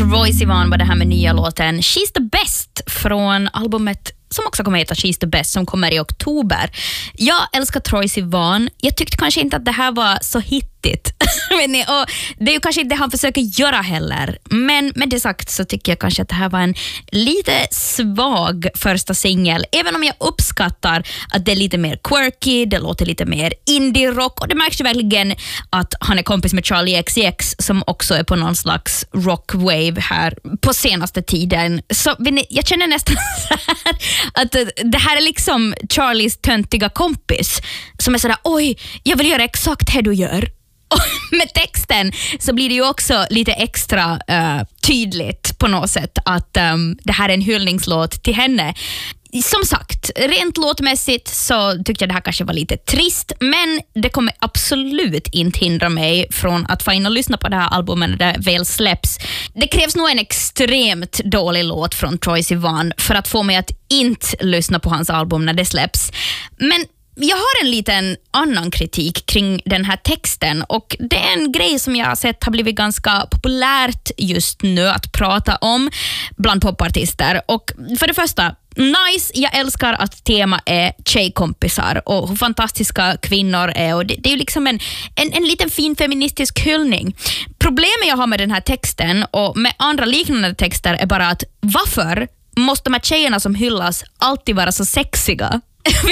Troye Sivan var det här med nya låten She's the Best från albumet som också kommer heta She's the Best, som kommer i oktober. Jag älskar Troye Sivan. Jag tyckte kanske inte att det här var så hittigt. Och det är ju kanske inte det han försöker göra heller. Men med det sagt så tycker jag kanske att det här var en lite svag första singel. Även om jag uppskattar att det är lite mer quirky, det låter lite mer indie-rock. Och det märks ju verkligen att han är kompis med Charlie XCX som också är på någon slags rock-wave här på senaste tiden. Så jag känner nästan så här att det här är liksom Charlies töntiga kompis som är sådär, oj, jag vill göra exakt det du gör. Och med texten så blir det ju också lite extra tydligt på något sätt att det här är en hyllningslåt till henne. Som sagt, rent låtmässigt så tyckte jag det här kanske var lite trist, men det kommer absolut inte hindra mig från att få in och lyssna på det här albumet när det väl släpps. Det krävs nog en extremt dålig låt från Troye Sivan för att få mig att inte lyssna på hans album när det släpps. Men jag har en liten annan kritik kring den här texten, och det är en grej som jag har sett har blivit ganska populärt just nu att prata om bland popartister. Och för det första, nice, jag älskar att tema är tjejkompisar och hur fantastiska kvinnor är, och det är ju liksom en liten fin feministisk hyllning. Problemet jag har med den här texten och med andra liknande texter är bara att varför måste de här tjejerna som hyllas alltid vara så sexiga?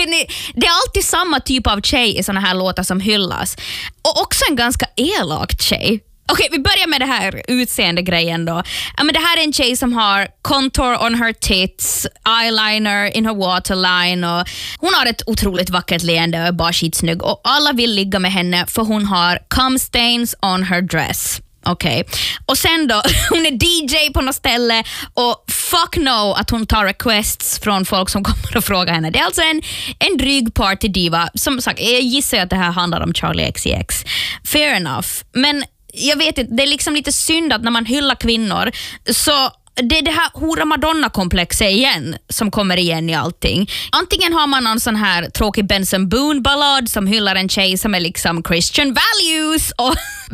Det är alltid samma typ av tjej i såna här låtar som hyllas. Och också en ganska elak tjej. Okej, vi börjar med det här utseende grejen då. Men det här är en tjej som har contour on her tits, eyeliner in her waterline, och hon har ett otroligt vackert leende och är bara skitsnygg. Och alla vill ligga med henne för hon har cum stains on her dress. Okej. Och sen då, hon är DJ på något ställe och fuck no att hon tar requests från folk som kommer och frågar henne. Det är alltså en dryg partydiva. Som sagt, jag gissar att det här handlar om Charlie XCX. Fair enough. Men jag vet inte, det är liksom lite synd att när man hyllar kvinnor så det är det här hora Madonna-komplexet igen som kommer igen i allting. Antingen har man någon sån här tråkig Benson Boone-ballad som hyllar en tjej som är liksom Christian values och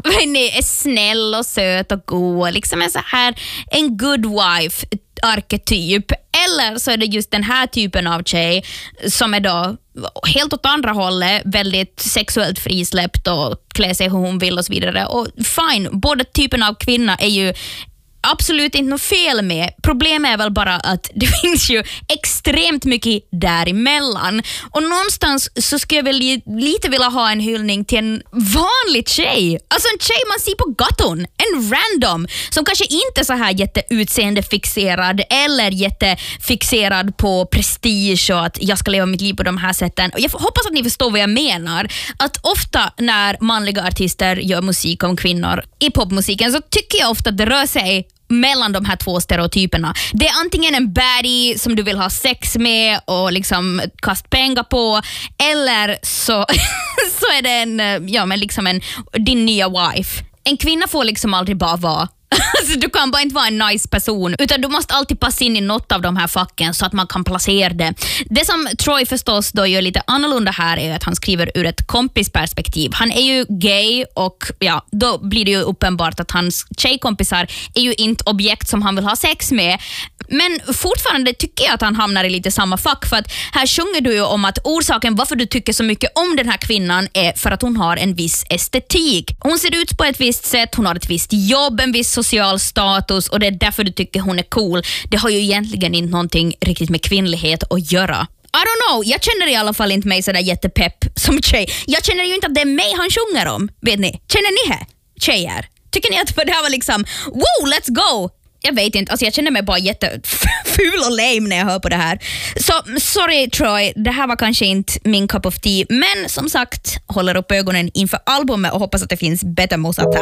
är snäll och söt och god, liksom en så här en good wife arketyp. Eller så är det just den här typen av tjej som är då helt åt andra hållet, väldigt sexuellt frisläppt och klär sig hur hon vill och så vidare. Och fine, båda typerna av kvinna är ju absolut inte något fel med. Problemet är väl bara att det finns ju extremt mycket däremellan. Och någonstans så skulle jag väl lite vilja ha en hyllning till en vanlig tjej. Alltså en tjej man ser på gatan. En random som kanske inte är så här jätteutseendeFixerad eller jättefixerad på prestige och att jag ska leva mitt liv på de här sätten. Och jag hoppas att ni förstår vad jag menar. Att ofta när manliga artister gör musik om kvinnor i popmusiken så tycker jag ofta att det rör sig mellan de här två stereotyperna. Det är antingen en baddie som du vill ha sex med och liksom kasta pengar på, eller så är det liksom din nya wife. En kvinna får liksom aldrig bara vara alltså, du kan bara inte vara en nice person, utan du måste alltid passa in i något av de här facken så att man kan placera det. Det som Troye förstås då gör lite annorlunda här är att han skriver ur ett kompisperspektiv. Han är ju gay och ja, då blir det ju uppenbart att hans tjejkompisar är ju inte objekt som han vill ha sex med. Men fortfarande tycker jag att han hamnar i lite samma fack, för att här sjunger du ju om att orsaken varför du tycker så mycket om den här kvinnan är för att hon har en viss estetik. Hon ser ut på ett visst sätt, hon har ett visst jobb, en viss social status, och det är därför du tycker hon är cool. Det har ju egentligen inte någonting riktigt med kvinnlighet att göra. I don't know, jag känner i alla fall inte mig sådär jättepepp som tjej. Jag känner ju inte att det är mig han sjunger om, vet ni? Känner ni här, tjejer? Tycker ni att det här var liksom, wow, let's go? Jag vet inte, alltså jag känner mig bara jätteful och lame när jag hör på det här. Så sorry Troye, det här var kanske inte min cup of tea. Men som sagt, håller upp ögonen inför albumet och hoppas att det finns bättre mosat här.